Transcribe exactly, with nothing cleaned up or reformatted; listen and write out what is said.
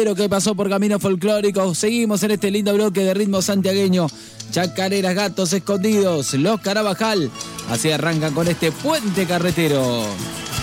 que pasó por Camino Folclórico. Seguimos en este lindo bloque de ritmo santiagueño. Chacareras, Gatos Escondidos, Los Carabajal. Así arrancan con este puente carretero.